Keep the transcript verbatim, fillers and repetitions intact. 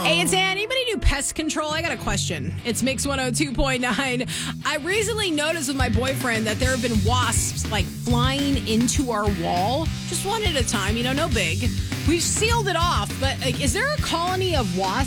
Hey, it's Ann. Anybody do pest control? I got a question. It's Mix one oh two point nine. I recently noticed with my boyfriend that there have been wasps like flying into our wall, just one at a time, you know, no big. We've sealed it off, but like, is there a colony of wasps